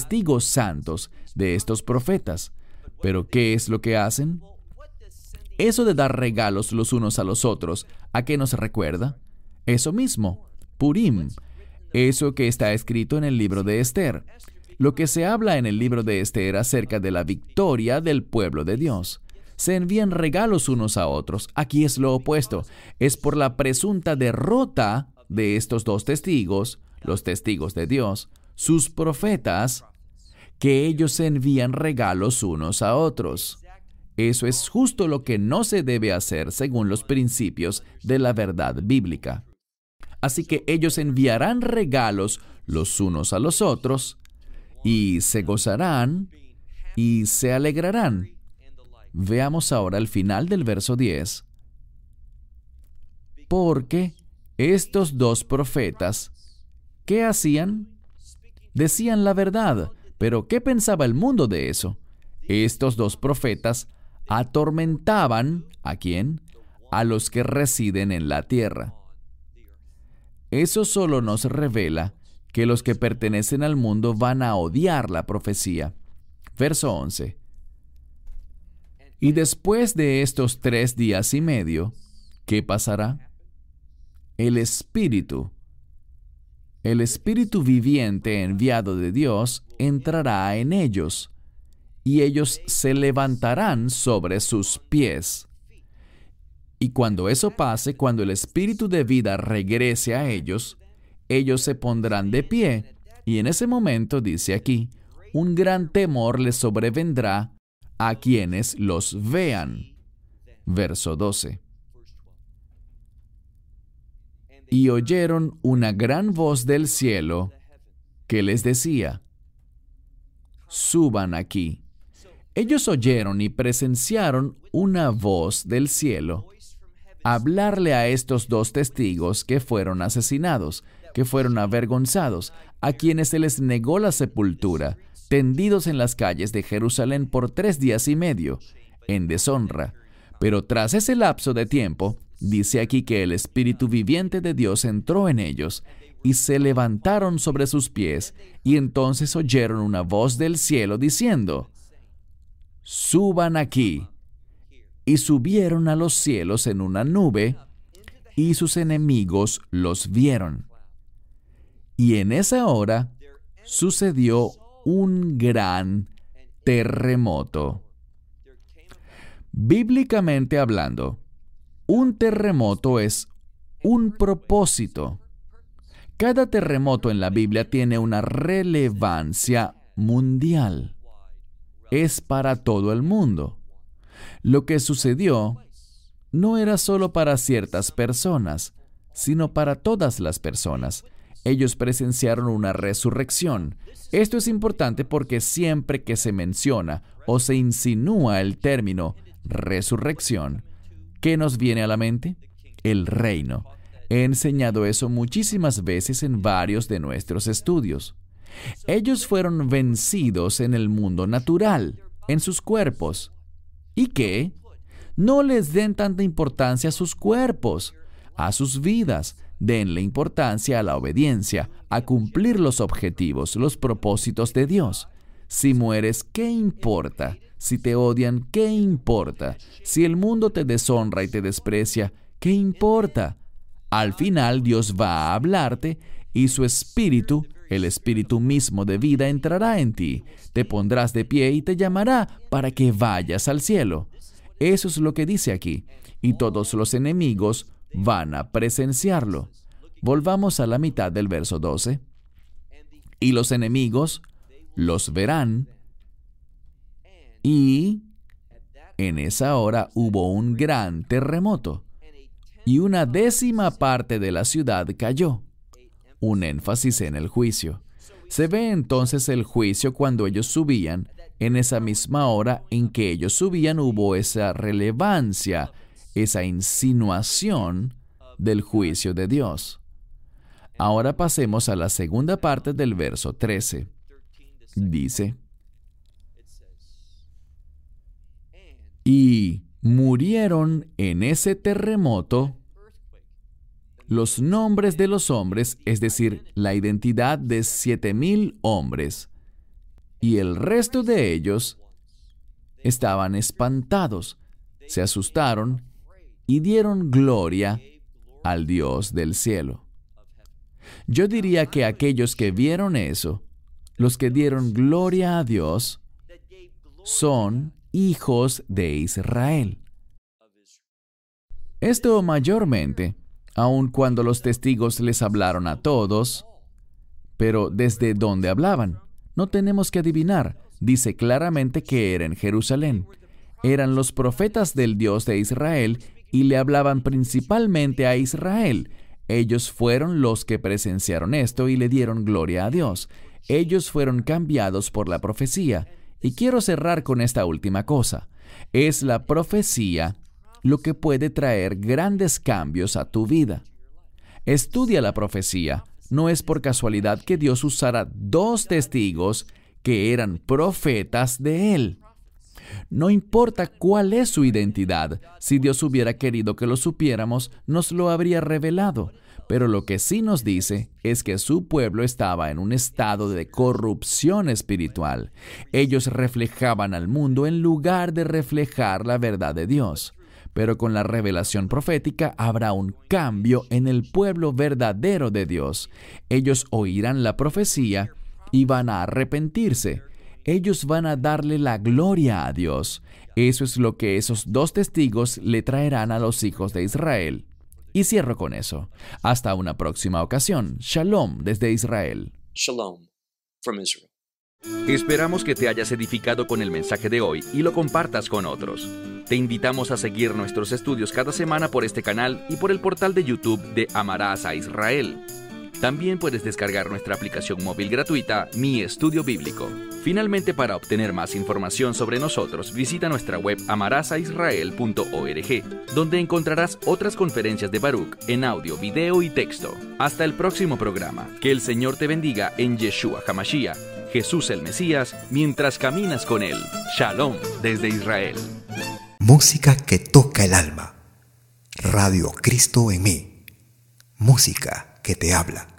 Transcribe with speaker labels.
Speaker 1: testigos santos de estos profetas. ¿Pero qué es lo que hacen? Eso de dar regalos los unos a los otros, ¿a qué nos recuerda? Eso mismo, Purim. Eso que está escrito en el libro de Esther. Lo que se habla en el libro de Esther acerca de la victoria del pueblo de Dios. Se envían regalos unos a otros. Aquí es lo opuesto. Es por la presunta derrota de estos dos testigos, los testigos de Dios, sus profetas, que ellos se envían regalos unos a otros. Eso es justo lo que no se debe hacer según los principios de la verdad bíblica. Así que ellos enviarán regalos los unos a los otros y se gozarán y se alegrarán. Veamos ahora el final del verso 10. Porque estos dos profetas, ¿qué hacían? Decían la verdad, pero ¿qué pensaba el mundo de eso? Estos dos profetas atormentaban, ¿a quién? A los que residen en la tierra. Eso solo nos revela que los que pertenecen al mundo van a odiar la profecía. Verso 11. Y después de estos 3 días y medio, ¿qué pasará? El Espíritu viviente enviado de Dios entrará en ellos, y ellos se levantarán sobre sus pies. Y cuando eso pase, cuando el Espíritu de vida regrese a ellos, ellos se pondrán de pie, y en ese momento, dice aquí, un gran temor les sobrevendrá a quienes los vean. Verso 12. Y oyeron una gran voz del cielo que les decía: suban aquí. Ellos oyeron y presenciaron una voz del cielo hablarle a estos dos testigos que fueron asesinados, que fueron avergonzados, a quienes se les negó la sepultura, tendidos en las calles de Jerusalén por 3 días y medio, en deshonra. Pero tras ese lapso de tiempo, dice aquí que el Espíritu viviente de Dios entró en ellos, y se levantaron sobre sus pies, y entonces oyeron una voz del cielo diciendo: suban aquí. Y subieron a los cielos en una nube, y sus enemigos los vieron. Y en esa hora sucedió un gran terremoto. Bíblicamente hablando, un terremoto es un propósito. Cada terremoto en la Biblia tiene una relevancia mundial. Es para todo el mundo. Lo que sucedió no era solo para ciertas personas, sino para todas las personas. Ellos presenciaron una resurrección. Esto es importante porque siempre que se menciona o se insinúa el término resurrección, ¿qué nos viene a la mente? El reino. He enseñado eso muchísimas veces en varios de nuestros estudios. Ellos fueron vencidos en el mundo natural, en sus cuerpos. ¿Y qué? No les den tanta importancia a sus cuerpos, a sus vidas. Denle importancia a la obediencia, a cumplir los objetivos, los propósitos de Dios. Si mueres, ¿qué importa? Si te odian, ¿qué importa? Si el mundo te deshonra y te desprecia, ¿qué importa? Al final Dios va a hablarte y su Espíritu, el Espíritu mismo de vida, entrará en ti. Te pondrás de pie y te llamará para que vayas al cielo. Eso es lo que dice aquí. Y todos los enemigos van a presenciarlo. Volvamos a la mitad del verso 12. Y los enemigos los verán, y en esa hora hubo un gran terremoto, y 1/10 parte de la ciudad cayó. Un énfasis en el juicio. Se ve entonces el juicio cuando ellos subían. En esa misma hora en que ellos subían hubo esa relevancia, esa insinuación del juicio de Dios. Ahora pasemos a la segunda parte del verso 13. Dice: y murieron en ese terremoto los nombres de los hombres, es decir, la identidad de 7,000 hombres. Y el resto de ellos estaban espantados, se asustaron y dieron gloria al Dios del cielo. Yo diría que aquellos que vieron eso, los que dieron gloria a Dios, son hijos de Israel. Esto mayormente, aun cuando los testigos les hablaron a todos, pero ¿desde dónde hablaban? No tenemos que adivinar. Dice claramente que era en Jerusalén. Eran los profetas del Dios de Israel y le hablaban principalmente a Israel. Ellos fueron los que presenciaron esto y le dieron gloria a Dios. Ellos fueron cambiados por la profecía. Y quiero cerrar con esta última cosa. Es la profecía lo que puede traer grandes cambios a tu vida. Estudia la profecía. No es por casualidad que Dios usara 2 testigos que eran profetas de Él. No importa cuál es su identidad, si Dios hubiera querido que lo supiéramos, nos lo habría revelado. Pero lo que sí nos dice es que su pueblo estaba en un estado de corrupción espiritual. Ellos reflejaban al mundo en lugar de reflejar la verdad de Dios. Pero con la revelación profética habrá un cambio en el pueblo verdadero de Dios. Ellos oirán la profecía y van a arrepentirse. Ellos van a darle la gloria a Dios. Eso es lo que esos 2 testigos le traerán a los hijos de Israel. Y cierro con eso. Hasta una próxima ocasión. Shalom desde Israel.
Speaker 2: Shalom from Israel.
Speaker 3: Esperamos que te hayas edificado con el mensaje de hoy y lo compartas con otros. Te invitamos a seguir nuestros estudios cada semana por este canal y por el portal de YouTube de Amarás a Israel. También puedes descargar nuestra aplicación móvil gratuita, Mi Estudio Bíblico. Finalmente, para obtener más información sobre nosotros, visita nuestra web amarasaisrael.org, donde encontrarás otras conferencias de Baruch en audio, video y texto. Hasta el próximo programa. Que el Señor te bendiga en Yeshua HaMashiach, Jesús el Mesías, mientras caminas con Él. Shalom desde Israel.
Speaker 4: Música que toca el alma. Radio Cristo en mí. Música que te habla.